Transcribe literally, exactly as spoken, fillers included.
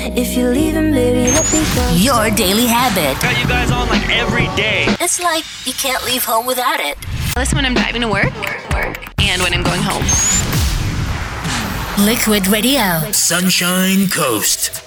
If you're leaving, baby, let me go. Your daily habit. Got you guys on like every day. It's like you can't leave home without it. Listen when I'm driving to work, work, and when I'm going home. Liquid Radio. Sunshine Coast.